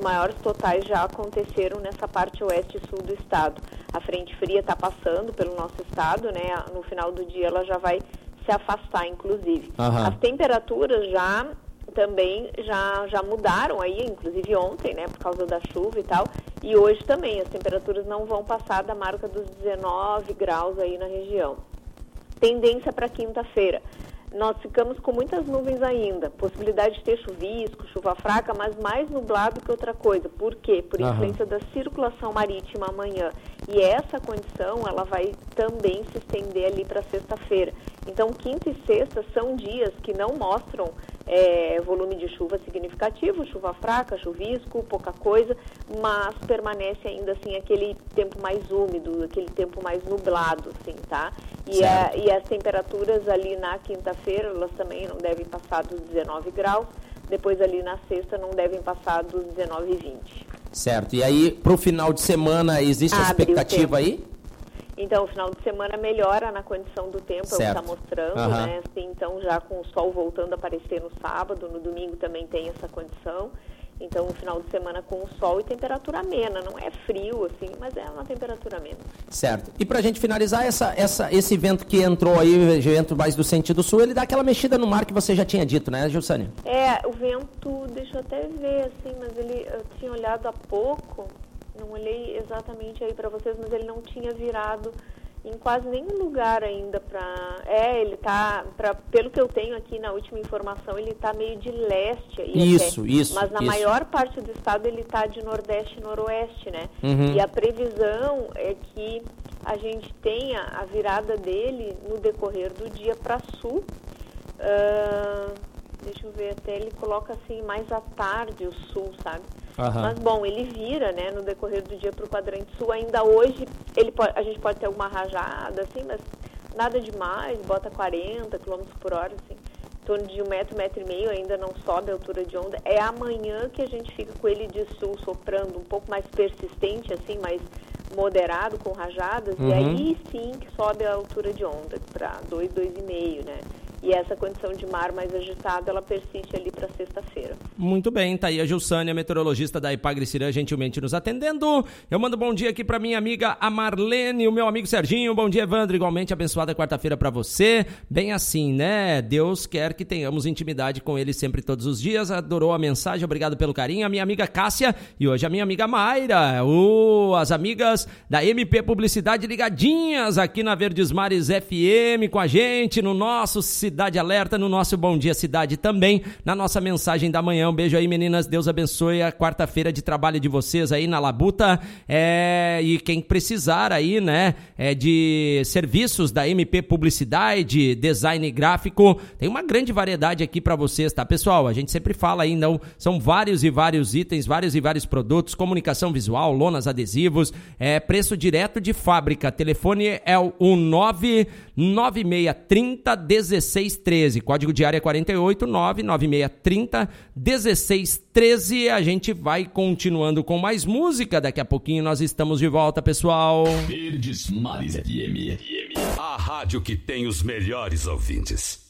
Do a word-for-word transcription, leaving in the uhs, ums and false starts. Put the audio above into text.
maiores totais já aconteceram nessa parte oeste e sul do estado. A frente fria está passando pelo nosso estado, né? No final do dia ela já vai se afastar, inclusive. Aham. As temperaturas já também já, já mudaram aí, inclusive ontem, né? Por causa da chuva e tal. E hoje também as temperaturas não vão passar da marca dos dezenove graus aí na região. Tendência para quinta-feira. Nós ficamos com muitas nuvens ainda, possibilidade de ter chuvisco, chuva fraca, mas mais nublado que outra coisa. Por quê? Por influência da circulação marítima amanhã. E essa condição, ela vai também se estender ali para sexta-feira. Então, quinta e sexta são dias que não mostram é, volume de chuva significativo, chuva fraca, chuvisco, pouca coisa, mas permanece ainda assim aquele tempo mais úmido, aquele tempo mais nublado, assim, tá? E, a, e as temperaturas ali na quinta-feira, elas também não devem passar dos dezenove graus, depois ali na sexta não devem passar dos dezenove e vinte. Certo, e aí pro final de semana existe a expectativa aí? Então, o final de semana melhora na condição do tempo, certo. É o que está mostrando, uhum. né? Assim, então, já com o sol voltando a aparecer no sábado, no domingo também tem essa condição. Então, o final de semana com o sol e temperatura amena. Não é frio, assim, mas é uma temperatura amena. Certo. E pra gente finalizar, essa, essa, esse vento que entrou aí, vento mais do sentido sul, ele dá aquela mexida no mar que você já tinha dito, né, Gilsânia? É, o vento, deixa eu até ver, assim, mas ele, eu tinha olhado há pouco... Não olhei exatamente aí para vocês, mas ele não tinha virado em quase nenhum lugar ainda para... É, ele tá, pra, pelo que eu tenho aqui na última informação, ele está meio de leste aí. Isso, até. isso. Mas na isso. maior parte do estado ele está de nordeste e noroeste, né? Uhum. E a previsão é que a gente tenha a virada dele no decorrer do dia para sul. Uh, deixa eu ver, até ele coloca assim mais à tarde o sul, sabe? Uhum. Mas, bom, ele vira, né, no decorrer do dia para o quadrante sul. Ainda hoje, ele pode, a gente pode ter alguma rajada, assim, mas nada demais, bota quarenta quilômetros por hora, assim. Em torno de um metro, metro e meio, ainda não sobe a altura de onda. É amanhã que a gente fica com ele de sul soprando um pouco mais persistente, assim, mais moderado, com rajadas. Uhum. E aí sim que sobe a altura de onda para dois, dois e meio, né? E essa condição de mar mais agitada, ela persiste ali para sexta-feira. Muito bem, tá aí a Gilsânia, meteorologista da Ipagre-Cirã, gentilmente nos atendendo. Eu mando bom dia aqui para minha amiga a Marlene, o meu amigo Serginho. Bom dia, Evandro, igualmente abençoada quarta-feira para você. Bem assim, né? Deus quer que tenhamos intimidade com ele sempre todos os dias. Adorou a mensagem, obrigado pelo carinho. A minha amiga Cássia e hoje a minha amiga Mayra. Uh, as amigas da M P Publicidade ligadinhas aqui na Verdes Mares F M com a gente no nosso Cidade Alerta, no nosso Bom Dia Cidade também, na nossa mensagem da manhã. Um beijo aí, meninas, Deus abençoe a quarta-feira de trabalho de vocês aí na Labuta, é, e quem precisar aí, né, é, de serviços da M P Publicidade, design gráfico, tem uma grande variedade aqui pra vocês, tá, pessoal? A gente sempre fala aí, não, são vários e vários itens, vários e vários produtos, comunicação visual, lonas, adesivos, é, preço direto de fábrica, telefone é o nove nove seis três zero dezesseis treze, código de área quarenta e oito, nove nove seis três zero dezesseis treze. A gente vai continuando com mais música, daqui a pouquinho nós estamos de volta, pessoal. Verdes Mares F M, a rádio que tem os melhores ouvintes.